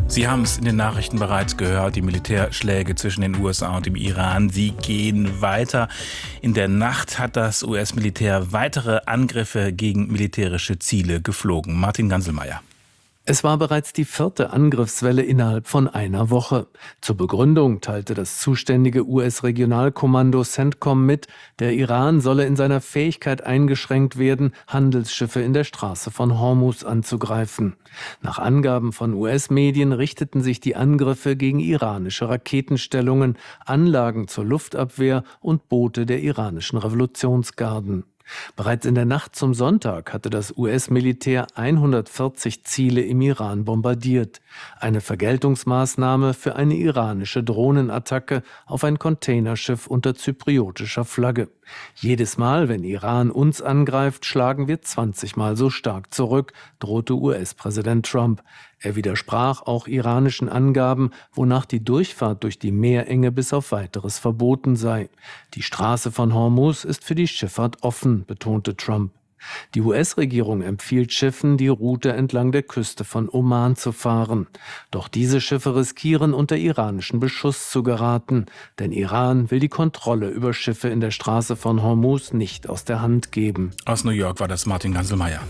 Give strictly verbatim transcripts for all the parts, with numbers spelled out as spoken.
Sie haben es in den Nachrichten bereits gehört, die Militärschläge zwischen den U S A und dem Iran, sie gehen weiter. In der Nacht hat das U S-Militär weitere Angriffe gegen militärische Ziele geflogen. Martin Ganselmeier. Es war bereits die vierte Angriffswelle innerhalb von einer Woche. Zur Begründung teilte das zuständige U S-Regionalkommando CENTCOM mit, der Iran solle in seiner Fähigkeit eingeschränkt werden, Handelsschiffe in der Straße von Hormuz anzugreifen. Nach Angaben von U S-Medien richteten sich die Angriffe gegen iranische Raketenstellungen, Anlagen zur Luftabwehr und Boote der iranischen Revolutionsgarden. Bereits in der Nacht zum Sonntag hatte das U S-Militär hundertvierzig Ziele im Iran bombardiert. Eine Vergeltungsmaßnahme für eine iranische Drohnenattacke auf ein Containerschiff unter zypriotischer Flagge. Jedes Mal, wenn Iran uns angreift, schlagen wir zwanzig Mal so stark zurück, drohte U S-Präsident Trump. Er widersprach auch iranischen Angaben, wonach die Durchfahrt durch die Meerenge bis auf Weiteres verboten sei. Die Straße von Hormuz ist für die Schifffahrt offen, betonte Trump. Die U S-Regierung empfiehlt Schiffen, die Route entlang der Küste von Oman zu fahren. Doch diese Schiffe riskieren, unter iranischen Beschuss zu geraten, denn Iran will die Kontrolle über Schiffe in der Straße von Hormuz nicht aus der Hand geben. Aus New York war das Martin Ganselmeier.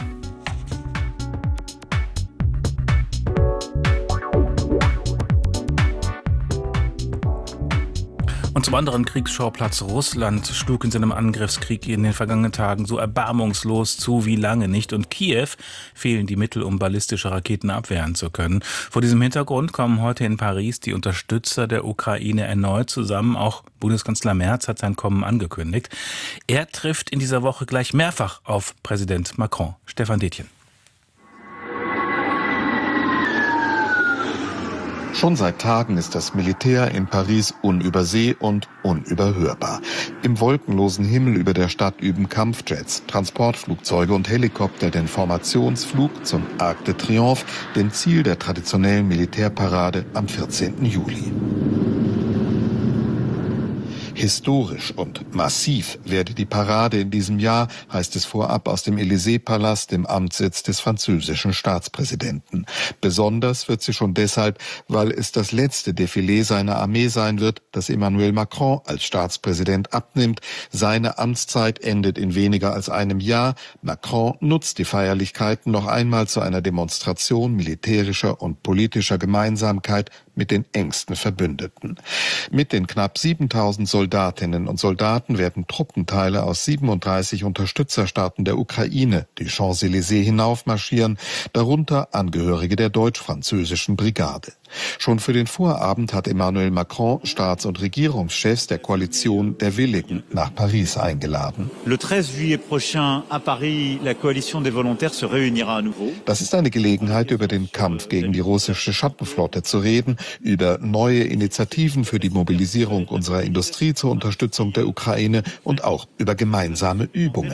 Und zum anderen Kriegsschauplatz Russland schlug in seinem Angriffskrieg in den vergangenen Tagen so erbarmungslos zu wie lange nicht. Und Kiew fehlen die Mittel, um ballistische Raketen abwehren zu können. Vor diesem Hintergrund kommen heute in Paris die Unterstützer der Ukraine erneut zusammen. Auch Bundeskanzler Merz hat sein Kommen angekündigt. Er trifft in dieser Woche gleich mehrfach auf Präsident Macron. Stefan Detjen. Schon seit Tagen ist das Militär in Paris unüberseh und unüberhörbar. Im wolkenlosen Himmel über der Stadt üben Kampfjets, Transportflugzeuge und Helikopter den Formationsflug zum Arc de Triomphe, dem Ziel der traditionellen Militärparade am vierzehnten Juli. Historisch und massiv werde die Parade in diesem Jahr, heißt es vorab aus dem Élysée-Palast, dem Amtssitz des französischen Staatspräsidenten. Besonders wird sie schon deshalb, weil es das letzte Defilé seiner Armee sein wird, das Emmanuel Macron als Staatspräsident abnimmt. Seine Amtszeit endet in weniger als einem Jahr. Macron nutzt die Feierlichkeiten noch einmal zu einer Demonstration militärischer und politischer Gemeinsamkeit mit den engsten Verbündeten. Mit den knapp siebentausend Soldatinnen und Soldaten werden Truppenteile aus siebenunddreißig Unterstützerstaaten der Ukraine die Champs-Élysées hinaufmarschieren, darunter Angehörige der deutsch-französischen Brigade. Schon für den Vorabend hat Emmanuel Macron Staats- und Regierungschefs der Koalition der Willigen nach Paris eingeladen. Le treize juillet prochain à Paris, la coalition des volontaires se réunira à nouveau. Das ist eine Gelegenheit, über den Kampf gegen die russische Schattenflotte zu reden, über neue Initiativen für die Mobilisierung unserer Industrie zur Unterstützung der Ukraine und auch über gemeinsame Übungen.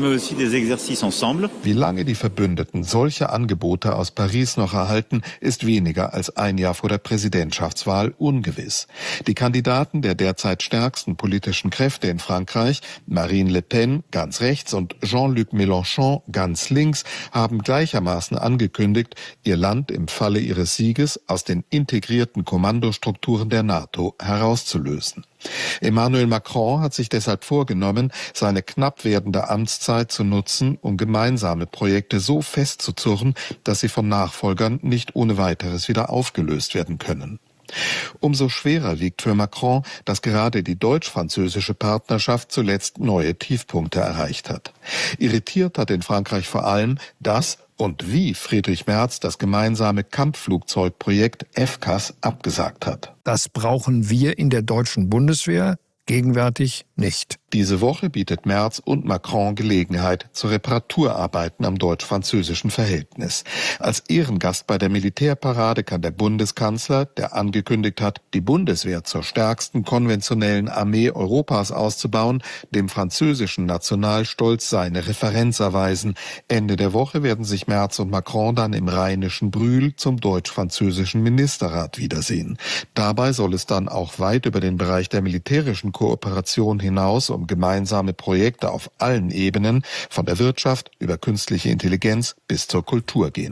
Wie lange die Verbündeten solche Angebote aus Paris noch erhalten, ist weniger als ein Jahr vor der Präsidentschaftswahl ungewiss. Die Kandidaten der derzeit stärksten politischen Kräfte in Frankreich, Marine Le Pen ganz rechts und Jean-Luc Mélenchon ganz links, haben gleichermaßen angekündigt, ihr Land im Falle ihres Sieges aus den integrierten Kommandostrukturen der NATO herauszulösen. Emmanuel Macron hat sich deshalb vorgenommen, seine knapp werdende Amtszeit zu nutzen, um gemeinsame Projekte so festzuzurren, dass sie von Nachfolgern nicht ohne weiteres wieder aufgelöst werden können. Umso schwerer wiegt für Macron, dass gerade die deutsch-französische Partnerschaft zuletzt neue Tiefpunkte erreicht hat. Irritiert hat in Frankreich vor allem, dass und wie Friedrich Merz das gemeinsame Kampfflugzeugprojekt F C A S abgesagt hat. Das brauchen wir in der deutschen Bundeswehr gegenwärtig nicht. Diese Woche bietet Merz und Macron Gelegenheit zu Reparaturarbeiten am deutsch-französischen Verhältnis. Als Ehrengast bei der Militärparade kann der Bundeskanzler, der angekündigt hat, die Bundeswehr zur stärksten konventionellen Armee Europas auszubauen, dem französischen Nationalstolz seine Referenz erweisen. Ende der Woche werden sich Merz und Macron dann im rheinischen Brühl zum deutsch-französischen Ministerrat wiedersehen. Dabei soll es dann auch weit über den Bereich der militärischen Kooperation hinaus um gemeinsame Projekte auf allen Ebenen, von der Wirtschaft über künstliche Intelligenz bis zur Kultur gehen.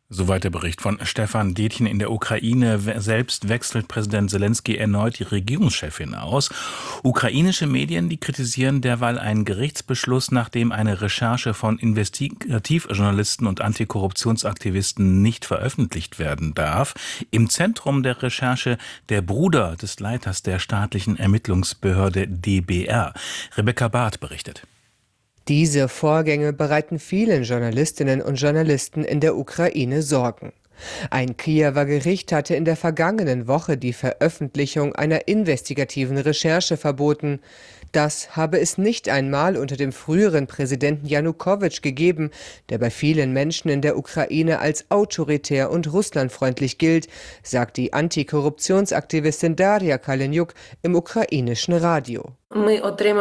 Soweit der Bericht von Stefan Detjen. In der Ukraine selbst wechselt Präsident Selenskyj erneut die Regierungschefin aus. Ukrainische Medien, die kritisieren derweil einen Gerichtsbeschluss, nachdem eine Recherche von Investigativjournalisten und Antikorruptionsaktivisten nicht veröffentlicht werden darf. Im Zentrum der Recherche der Bruder des Leiters der staatlichen Ermittlungsbehörde D B R. Rebecca Barth berichtet. Diese Vorgänge bereiten vielen Journalistinnen und Journalisten in der Ukraine Sorgen. Ein Kiewer Gericht hatte in der vergangenen Woche die Veröffentlichung einer investigativen Recherche verboten. Das habe es nicht einmal unter dem früheren Präsidenten Janukowitsch gegeben, der bei vielen Menschen in der Ukraine als autoritär und russlandfreundlich gilt, sagt die Antikorruptionsaktivistin Darja Kalenjuk im ukrainischen Radio. Wir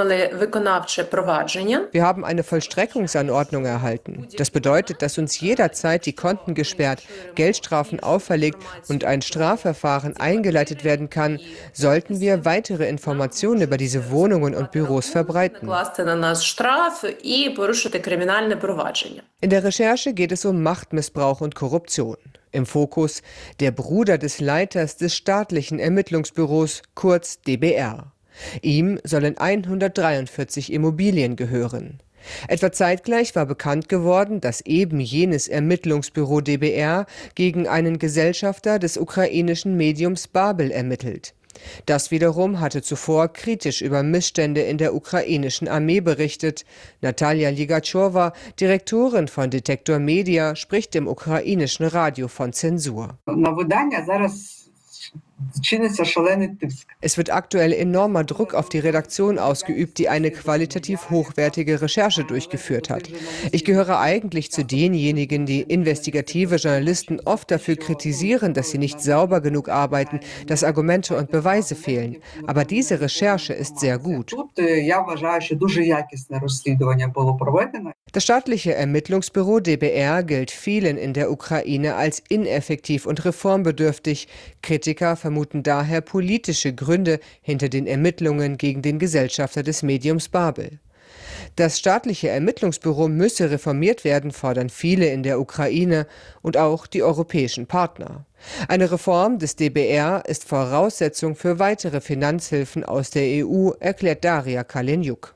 haben eine Vollstreckungsanordnung erhalten. Das bedeutet, dass uns jederzeit die Konten gesperrt, Geldstrafen auferlegt und ein Strafverfahren eingeleitet werden kann, sollten wir weitere Informationen über diese Wohnungen und Büros verbreiten. In der Recherche geht es um Machtmissbrauch und Korruption. Im Fokus der Bruder des Leiters des staatlichen Ermittlungsbüros, kurz D B R. Ihm sollen hundertdreiundvierzig Immobilien gehören. Etwa zeitgleich war bekannt geworden, dass eben jenes Ermittlungsbüro D B R gegen einen Gesellschafter des ukrainischen Mediums Babel ermittelt. Das wiederum hatte zuvor kritisch über Missstände in der ukrainischen Armee berichtet. Natalia Ligachowa, Direktorin von Detektor Media, spricht im ukrainischen Radio von Zensur. Es wird aktuell enormer Druck auf die Redaktion ausgeübt, die eine qualitativ hochwertige Recherche durchgeführt hat. Ich gehöre eigentlich zu denjenigen, die investigative Journalisten oft dafür kritisieren, dass sie nicht sauber genug arbeiten, dass Argumente und Beweise fehlen. Aber diese Recherche ist sehr gut. Das staatliche Ermittlungsbüro D B R gilt vielen in der Ukraine als ineffektiv und reformbedürftig. Kritiker vermuten daher politische Gründe hinter den Ermittlungen gegen den Gesellschafter des Mediums Babel. Das staatliche Ermittlungsbüro müsse reformiert werden, fordern viele in der Ukraine und auch die europäischen Partner. Eine Reform des D B R ist Voraussetzung für weitere Finanzhilfen aus der E U, erklärt Darja Kalenjuk.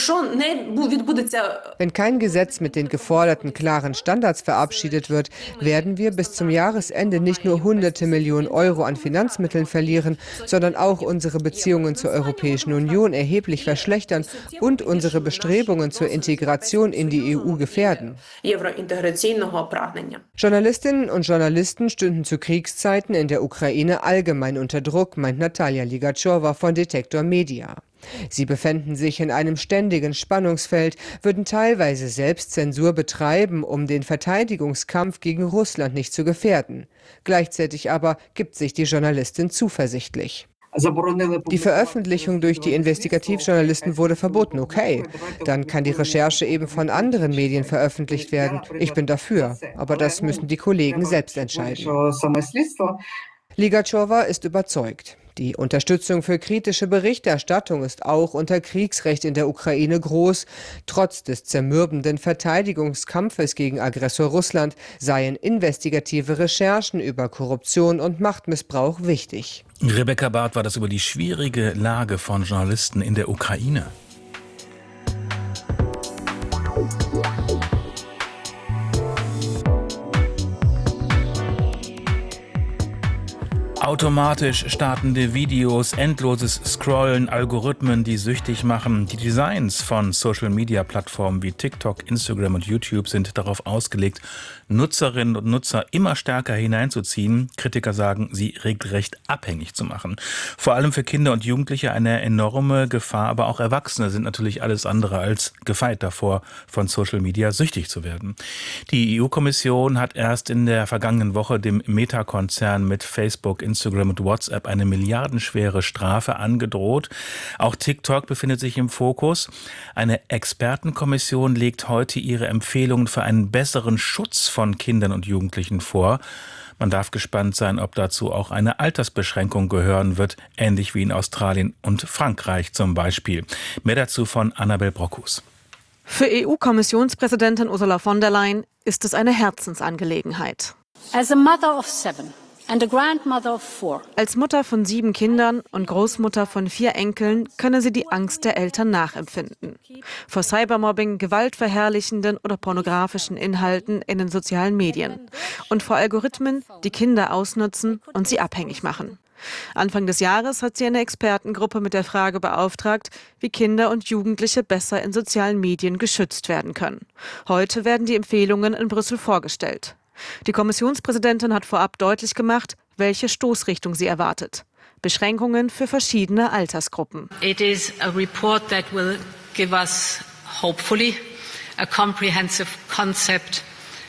Wenn kein Gesetz mit den geforderten klaren Standards verabschiedet wird, werden wir bis zum Jahresende nicht nur hunderte Millionen Euro an Finanzmitteln verlieren, sondern auch unsere Beziehungen zur Europäischen Union erheblich verschlechtern und unsere Bestrebungen zur Integration in die E U gefährden. Journalistinnen und Journalisten stünden zu Kriegszeiten in der Ukraine allgemein unter Druck, meint Natalia Ligachowa von Detektor Media. Sie befänden sich in einem ständigen Spannungsfeld, würden teilweise Selbstzensur betreiben, um den Verteidigungskampf gegen Russland nicht zu gefährden. Gleichzeitig aber gibt sich die Journalistin zuversichtlich. Die Veröffentlichung durch die Investigativjournalisten wurde verboten, okay. Dann kann die Recherche eben von anderen Medien veröffentlicht werden. Ich bin dafür, aber das müssen die Kollegen selbst entscheiden. Ligachowa ist überzeugt. Die Unterstützung für kritische Berichterstattung ist auch unter Kriegsrecht in der Ukraine groß. Trotz des zermürbenden Verteidigungskampfes gegen Aggressor Russland seien investigative Recherchen über Korruption und Machtmissbrauch wichtig. Rebecca Barth war das über die schwierige Lage von Journalisten in der Ukraine. Automatisch startende Videos, endloses Scrollen, Algorithmen, die süchtig machen. Die Designs von Social-Media-Plattformen wie TikTok, Instagram und YouTube sind darauf ausgelegt, Nutzerinnen und Nutzer immer stärker hineinzuziehen. Kritiker sagen, sie regelrecht abhängig zu machen. Vor allem für Kinder und Jugendliche eine enorme Gefahr, aber auch Erwachsene sind natürlich alles andere als gefeit davor, von Social-Media süchtig zu werden. Die E U-Kommission hat erst in der vergangenen Woche dem Meta-Konzern mit Facebook, Instagram und WhatsApp eine milliardenschwere Strafe angedroht. Auch TikTok befindet sich im Fokus. Eine Expertenkommission legt heute ihre Empfehlungen für einen besseren Schutz von Kindern und Jugendlichen vor. Man darf gespannt sein, ob dazu auch eine Altersbeschränkung gehören wird, ähnlich wie in Australien und Frankreich zum Beispiel. Mehr dazu von Annabel Brockhus. Für E U-Kommissionspräsidentin Ursula von der Leyen ist es eine Herzensangelegenheit. As a mother of seven and a grandmother of four. Als Mutter von sieben Kindern und Großmutter von vier Enkeln könne sie die Angst der Eltern nachempfinden. Vor Cybermobbing, gewaltverherrlichenden oder pornografischen Inhalten in den sozialen Medien. Und vor Algorithmen, die Kinder ausnutzen und sie abhängig machen. Anfang des Jahres hat sie eine Expertengruppe mit der Frage beauftragt, wie Kinder und Jugendliche besser in sozialen Medien geschützt werden können. Heute werden die Empfehlungen in Brüssel vorgestellt. Die Kommissionspräsidentin hat vorab deutlich gemacht, welche Stoßrichtung sie erwartet. Beschränkungen für verschiedene Altersgruppen. It is a report that will give us, hopefully, a comprehensive concept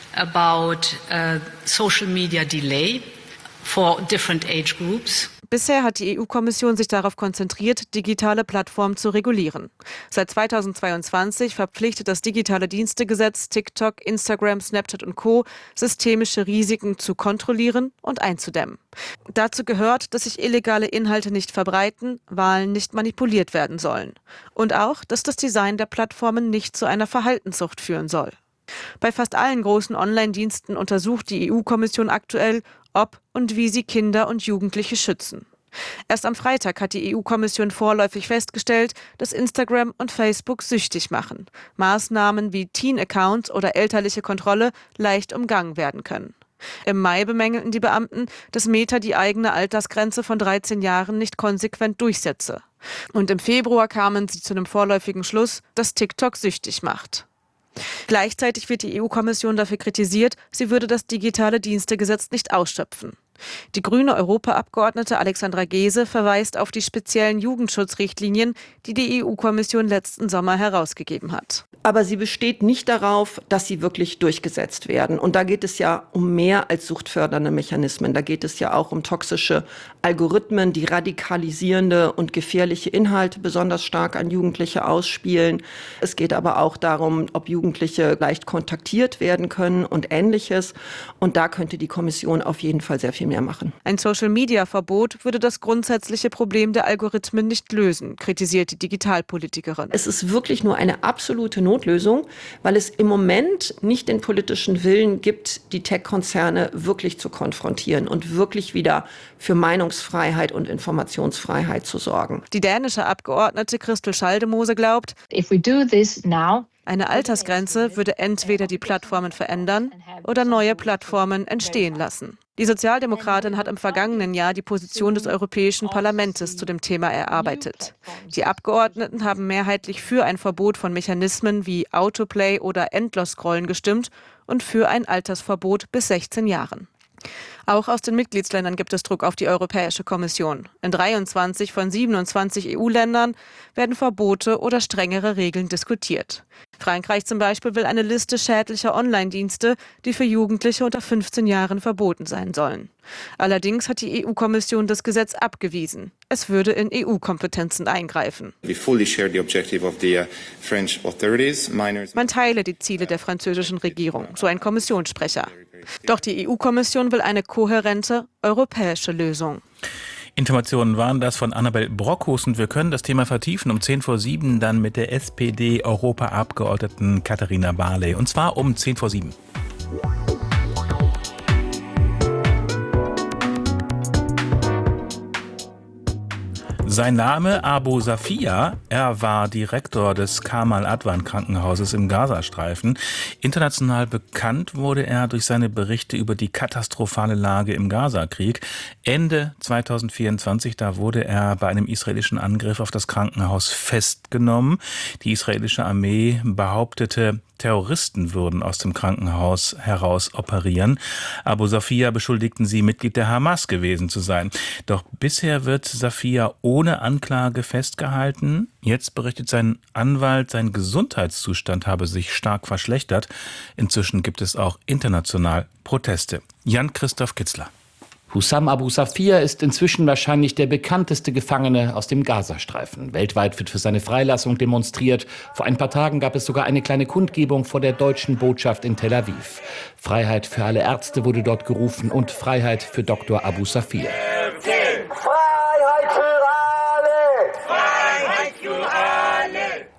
about uh, social media delay for different age groups. Bisher hat die E U-Kommission sich darauf konzentriert, digitale Plattformen zu regulieren. Seit zweitausendzweiundzwanzig verpflichtet das digitale Dienstegesetz TikTok, Instagram, Snapchat und Co. systemische Risiken zu kontrollieren und einzudämmen. Dazu gehört, dass sich illegale Inhalte nicht verbreiten, Wahlen nicht manipuliert werden sollen. Und auch, dass das Design der Plattformen nicht zu einer Verhaltenssucht führen soll. Bei fast allen großen Online-Diensten untersucht die E U-Kommission aktuell, ob und wie sie Kinder und Jugendliche schützen. Erst am Freitag hat die E U-Kommission vorläufig festgestellt, dass Instagram und Facebook süchtig machen. Maßnahmen wie Teen-Accounts oder elterliche Kontrolle leicht umgangen werden können. Im Mai bemängelten die Beamten, dass Meta die eigene Altersgrenze von dreizehn Jahren nicht konsequent durchsetze. Und im Februar kamen sie zu dem vorläufigen Schluss, dass TikTok süchtig macht. Gleichzeitig wird die E U-Kommission dafür kritisiert, sie würde das digitale Dienstegesetz nicht ausschöpfen. Die grüne Europaabgeordnete Alexandra Geese verweist auf die speziellen Jugendschutzrichtlinien, die die E U-Kommission letzten Sommer herausgegeben hat. Aber sie besteht nicht darauf, dass sie wirklich durchgesetzt werden. Und da geht es ja um mehr als suchtfördernde Mechanismen. Da geht es ja auch um toxische Algorithmen, die radikalisierende und gefährliche Inhalte besonders stark an Jugendliche ausspielen. Es geht aber auch darum, ob Jugendliche leicht kontaktiert werden können und Ähnliches. Und da könnte die Kommission auf jeden Fall sehr viel mehr machen. Ein Social-Media-Verbot würde das grundsätzliche Problem der Algorithmen nicht lösen, kritisiert die Digitalpolitikerin. Es ist wirklich nur eine absolute Notlösung, weil es im Moment nicht den politischen Willen gibt, die Tech-Konzerne wirklich zu konfrontieren und wirklich wieder für Meinungsfreiheit und Informationsfreiheit zu sorgen. Die dänische Abgeordnete Christel Schaldemose glaubt, If we do this now, eine Altersgrenze würde entweder die Plattformen verändern oder neue Plattformen entstehen lassen. Die Sozialdemokratin hat im vergangenen Jahr die Position des Europäischen Parlaments zu dem Thema erarbeitet. Die Abgeordneten haben mehrheitlich für ein Verbot von Mechanismen wie Autoplay oder Endlos-Scrollen gestimmt und für ein Altersverbot bis sechzehn Jahren. Auch aus den Mitgliedsländern gibt es Druck auf die Europäische Kommission. In dreiundzwanzig von siebenundzwanzig E U-Ländern werden Verbote oder strengere Regeln diskutiert. Frankreich zum Beispiel will eine Liste schädlicher Online-Dienste, die für Jugendliche unter fünfzehn Jahren verboten sein sollen. Allerdings hat die E U-Kommission das Gesetz abgewiesen. Es würde in E U-Kompetenzen eingreifen. Man teile die Ziele der französischen Regierung, so ein Kommissionssprecher. Doch die E U-Kommission will eine kohärente europäische Lösung. Informationen waren das von Annabel Brockhus und wir können das Thema vertiefen um zehn vor sieben dann mit der S P D-Europaabgeordneten Katharina Barley. Und zwar um zehn vor sieben. Sein Name Abu Safia, er war Direktor des Kamal Adwan Krankenhauses im Gazastreifen. International bekannt wurde er durch seine Berichte über die katastrophale Lage im Gazakrieg. Ende zweitausendvierundzwanzig, da wurde er bei einem israelischen Angriff auf das Krankenhaus festgenommen. Die israelische Armee behauptete, Terroristen würden aus dem Krankenhaus heraus operieren. Abu Safia beschuldigten sie, Mitglied der Hamas gewesen zu sein. Doch bisher wird Safia ohne Anklage festgehalten. Jetzt berichtet sein Anwalt, sein Gesundheitszustand habe sich stark verschlechtert. Inzwischen gibt es auch international Proteste. Jan-Christoph Kitzler. Hussam Abu Safia ist inzwischen wahrscheinlich der bekannteste Gefangene aus dem Gazastreifen. Weltweit wird für seine Freilassung demonstriert. Vor ein paar Tagen gab es sogar eine kleine Kundgebung vor der deutschen Botschaft in Tel Aviv. Freiheit für alle Ärzte wurde dort gerufen und Freiheit für Doktor Abu Safia. Freiheit für alle! Freiheit für alle!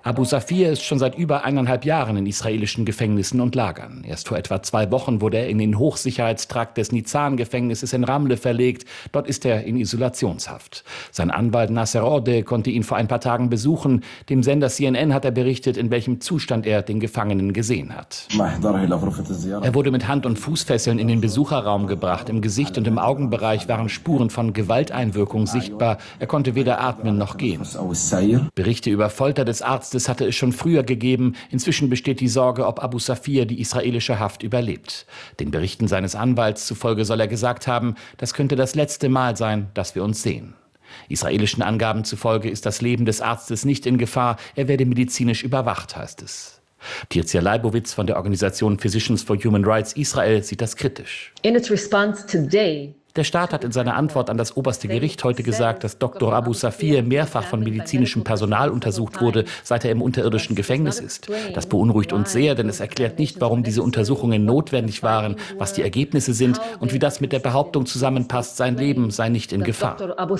Abu Safir ist schon seit über eineinhalb Jahren in israelischen Gefängnissen und Lagern. Erst vor etwa zwei Wochen wurde er in den Hochsicherheitstrakt des Nizan-Gefängnisses in Ramle verlegt. Dort ist er in Isolationshaft. Sein Anwalt Nasser Orde konnte ihn vor ein paar Tagen besuchen. Dem Sender C N N hat er berichtet, in welchem Zustand er den Gefangenen gesehen hat. Er wurde mit Hand- und Fußfesseln in den Besucherraum gebracht. Im Gesicht und im Augenbereich waren Spuren von Gewalteinwirkung sichtbar. Er konnte weder atmen noch gehen. Berichte über Folter des Arztes hatte es schon früher gegeben. Inzwischen besteht die Sorge, ob Abu Safir die israelische Haft überlebt. Den Berichten seines Anwalts zufolge soll er gesagt haben, das könnte das letzte Mal sein, dass wir uns sehen. Israelischen Angaben zufolge ist das Leben des Arztes nicht in Gefahr. Er werde medizinisch überwacht, heißt es. Tirza Leibowitz von der Organisation Physicians for Human Rights Israel sieht das kritisch. In its response today, Der Staat hat in seiner Antwort an das oberste Gericht heute gesagt, dass Doktor Abu Safir mehrfach von medizinischem Personal untersucht wurde, seit er im unterirdischen Gefängnis ist. Das beunruhigt uns sehr, denn es erklärt nicht, warum diese Untersuchungen notwendig waren, was die Ergebnisse sind und wie das mit der Behauptung zusammenpasst, sein Leben sei nicht in Gefahr.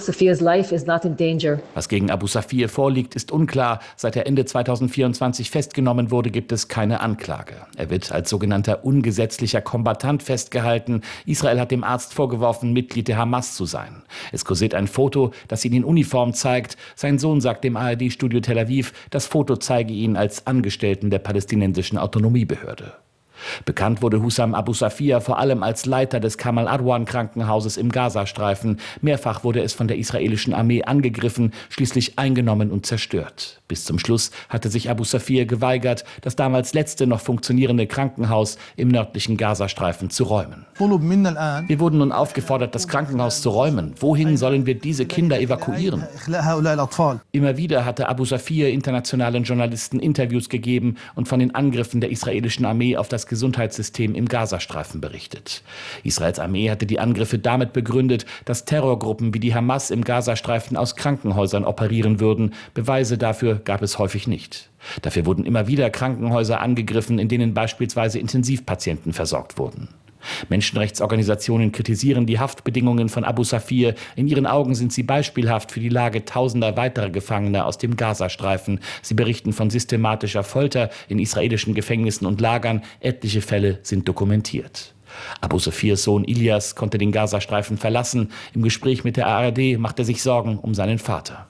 Was gegen Abu Safir vorliegt, ist unklar. Seit er Ende zweitausendvierundzwanzig festgenommen wurde, gibt es keine Anklage. Er wird als sogenannter ungesetzlicher Kombattant festgehalten. Israel hat dem Arzt vorgeworfen, Mitglied der Hamas zu sein. Es kursiert ein Foto, das ihn in Uniform zeigt. Sein Sohn sagt dem A R D-Studio Tel Aviv, das Foto zeige ihn als Angestellten der palästinensischen Autonomiebehörde. Bekannt wurde Hussam Abu Safir vor allem als Leiter des Kamal Adwan Krankenhauses im Gazastreifen. Mehrfach wurde es von der israelischen Armee angegriffen, schließlich eingenommen und zerstört. Bis zum Schluss hatte sich Abu Safir geweigert, das damals letzte noch funktionierende Krankenhaus im nördlichen Gazastreifen zu räumen. Wir wurden nun aufgefordert, das Krankenhaus zu räumen. Wohin sollen wir diese Kinder evakuieren? Immer wieder hatte Abu Safir internationalen Journalisten Interviews gegeben und von den Angriffen der israelischen Armee auf das Gesundheitssystem im Gazastreifen berichtet. Israels Armee hatte die Angriffe damit begründet, dass Terrorgruppen wie die Hamas im Gazastreifen aus Krankenhäusern operieren würden. Beweise dafür gab es häufig nicht. Dafür wurden immer wieder Krankenhäuser angegriffen, in denen beispielsweise Intensivpatienten versorgt wurden. Menschenrechtsorganisationen kritisieren die Haftbedingungen von Abu Safir. In ihren Augen sind sie beispielhaft für die Lage tausender weiterer Gefangener aus dem Gazastreifen. Sie berichten von systematischer Folter in israelischen Gefängnissen und Lagern. Etliche Fälle sind dokumentiert. Abu Safirs Sohn Ilyas konnte den Gazastreifen verlassen. Im Gespräch mit der A R D macht er sich Sorgen um seinen Vater.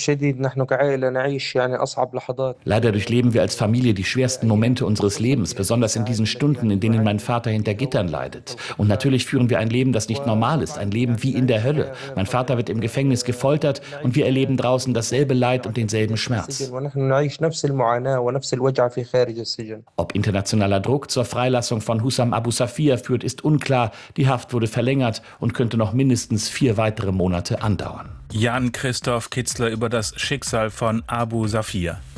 Leider durchleben wir als Familie die schwersten Momente unseres Lebens, besonders in diesen Stunden, in denen mein Vater hinter Gittern leidet. Und natürlich führen wir ein Leben, das nicht normal ist, ein Leben wie in der Hölle. Mein Vater wird im Gefängnis gefoltert und wir erleben draußen dasselbe Leid und denselben Schmerz. Ob internationaler Druck zur Freilassung von Hussam Abu Safir führt, ist unklar. Die Haft wurde verlängert und könnte noch mindestens vier weitere Monate andauern. Jan Christoph Kitzler über das Schicksal von Abu Safir.